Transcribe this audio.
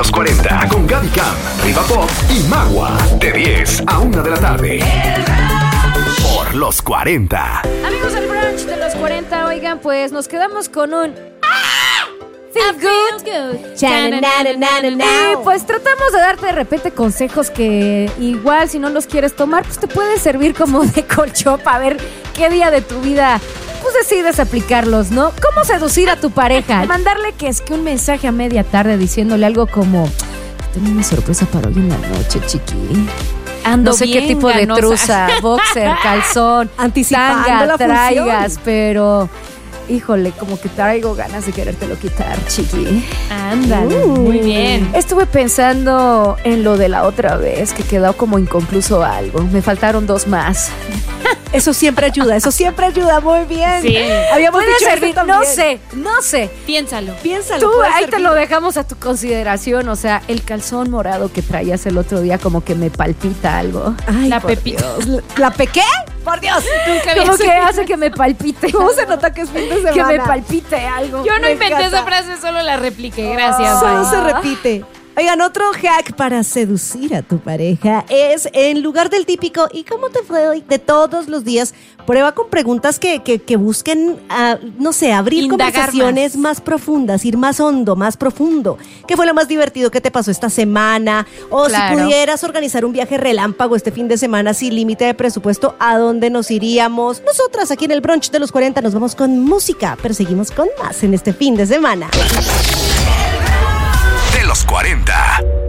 los 40 con Gaby Cam, Riva Pop y Magua. De 10 a 1 de la tarde. Por los 40. Amigos del brunch de los 40, oigan, pues nos quedamos con un Feel Good. Y pues tratamos de darte de repente consejos que igual si no los quieres tomar, pues te puede servir como de colchón para ver qué día de tu vida pues decides aplicarlos, ¿no? ¿Cómo seducir a tu pareja? Mandarle que es que un mensaje a media tarde diciéndole algo como: tengo una sorpresa para hoy en la noche, chiqui. Ando no sé bien qué tipo ganosa. de truza, boxer, calzón, Anticipando tanga la traigas, función. pero híjole, como que traigo ganas de querértelo quitar, chiqui. Ándale, muy bien. Estuve pensando en lo de la otra vez, que quedó como inconcluso algo. Me faltaron 2 más. Eso siempre ayuda, muy bien. Sí. Habíamos Puede dicho servir, eso también. no sé. Piénsalo. Piénsalo, Tú, puede ahí te servir. lo dejamos a tu consideración. O sea, el calzón morado que traías el otro día como que me palpita algo. Ay, La por pepita. Dios. ¿La pequé? Por Dios. Nunca había Como que sentido. hace que me palpite. ¿Cómo se nota que es fin de semana? Que me palpite algo. Yo no Me inventé encanta. esa frase, solo la repliqué. Gracias. Solo bye. se repite. Oigan, otro hack para seducir a tu pareja es, en lugar del típico ¿y cómo te fue hoy? De todos los días, prueba con preguntas que busquen, no sé, abrir Indagar conversaciones más profundas, ir más hondo, más profundo. ¿Qué fue lo más divertido que te pasó esta semana? O Claro. si pudieras organizar un viaje relámpago este fin de semana sin límite de presupuesto, ¿a dónde nos iríamos? Nosotras aquí en el brunch de los 40 nos vamos con música, pero seguimos con más en este fin de semana. De los 40.